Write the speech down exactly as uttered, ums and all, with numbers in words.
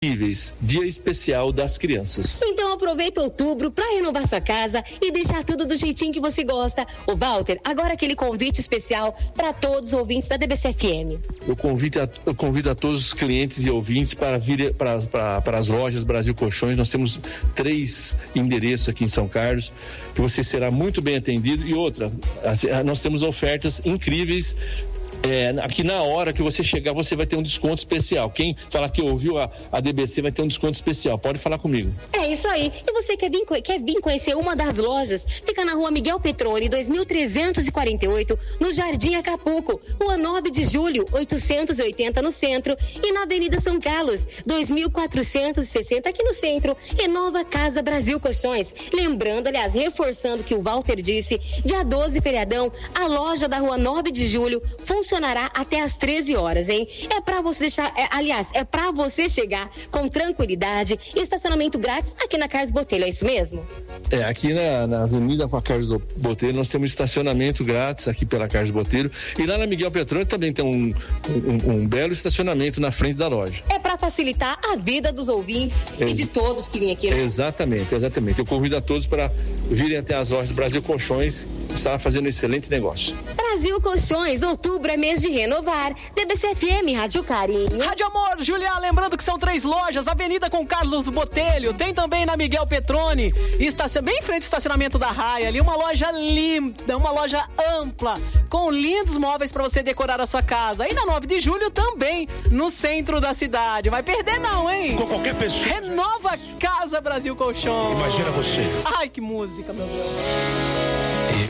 Dia especial das crianças. Então aproveita outubro para renovar sua casa e deixar tudo do jeitinho que você gosta. O Walter, agora aquele convite especial para todos os ouvintes da D B C F M. Eu convido a, eu convido a todos os clientes e ouvintes para vir para as lojas Brasil Colchões. Nós temos três endereços aqui em São Carlos, que você será muito bem atendido. E outra, nós temos ofertas incríveis. É, aqui na hora que você chegar, você vai ter um desconto especial. Quem falar que ouviu a, a D B C vai ter um desconto especial. Pode falar comigo. É isso aí. E você quer vir, quer vir conhecer uma das lojas? Fica na rua Miguel Petroni, dois mil trezentos e quarenta e oito, no Jardim Acapulco. Rua nove de julho, oitocentos e oitenta no centro. E na Avenida São Carlos, dois mil quatrocentos e sessenta aqui no centro. E Nova Casa Brasil Colchões. Lembrando, aliás, reforçando o que o Walter disse, dia doze, feriadão, a loja da rua nove de julho funciona funcionará até às treze horas, hein? É pra você deixar, é, aliás, é pra você chegar com tranquilidade e estacionamento grátis aqui na Carlos Botelho, é isso mesmo? É, aqui na, na Avenida com a Carlos Botelho nós temos estacionamento grátis aqui pela Carlos Botelho, e lá na Miguel Petroni também tem um, um, um belo estacionamento na frente da loja. É pra facilitar a vida dos ouvintes Ex- e de todos que vêm aqui, né? Exatamente, exatamente. Eu convido a todos para virem até as lojas do Brasil Colchões, está fazendo um excelente negócio. Brasil Colchões, outubro é mês de renovar. D B C F M, Rádio Carinho. Rádio Amor, Julia, lembrando que são três lojas, Avenida com Carlos Botelho, tem também na Miguel Petroni, estacion... bem em frente ao estacionamento da Raia, ali uma loja linda, uma loja ampla, com lindos móveis para você decorar a sua casa. E na nove de julho também, no centro da cidade. Vai perder não, hein? Com qualquer pessoa. Renova Casa Brasil Colchões. Imagina você. Ai, que música, meu Deus.